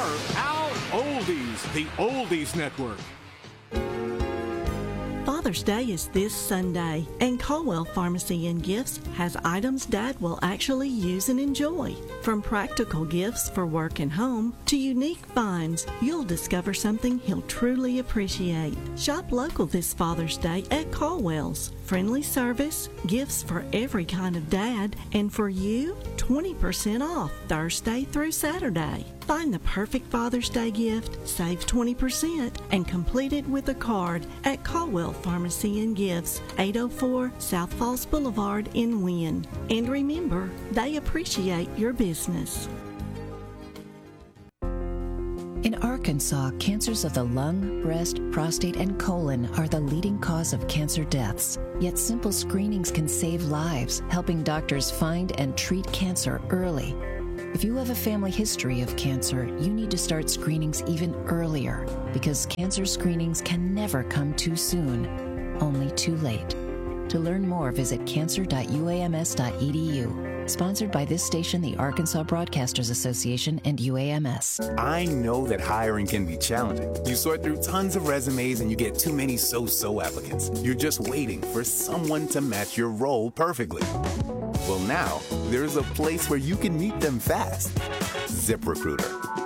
Our Oldies, the Oldies Network. Father's Day is this Sunday, and Caldwell Pharmacy and Gifts has items Dad will actually use and enjoy. From practical gifts for work and home to unique finds, you'll discover something he'll truly appreciate. Shop local this Father's Day at Caldwell's. Friendly service, gifts for every kind of dad, and for you, 20% off Thursday through Saturday. Find the perfect Father's Day gift, save 20%, and complete it with a card at Caldwell Pharmacy and Gifts, 804 South Falls Boulevard in Wynne. And remember, they appreciate your business. In Arkansas, cancers of the lung, breast, prostate, and colon are the leading cause of cancer deaths. Yet simple screenings can save lives, helping doctors find and treat cancer early. If you have a family history of cancer, you need to start screenings even earlier, because cancer screenings can never come too soon, only too late. To learn more, visit cancer.uams.edu. Sponsored by this station, the Arkansas Broadcasters Association, and UAMS. I know that hiring can be challenging. You sort through tons of resumes and you get too many so-so applicants. You're just waiting for someone to match your role perfectly. Well, now, there's a place where you can meet them fast. ZipRecruiter.